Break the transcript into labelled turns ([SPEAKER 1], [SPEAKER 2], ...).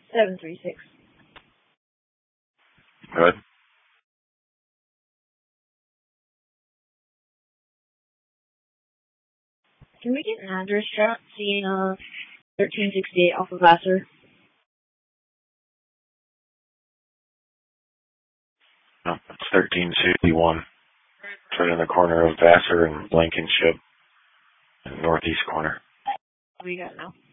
[SPEAKER 1] 736.
[SPEAKER 2] Good.
[SPEAKER 1] Can we get an address check? Seeing 1368 off of Vassar.
[SPEAKER 2] No, it's 1361. It's right in the corner of Vassar and Blankenship, in the northeast corner.
[SPEAKER 1] What do you got now?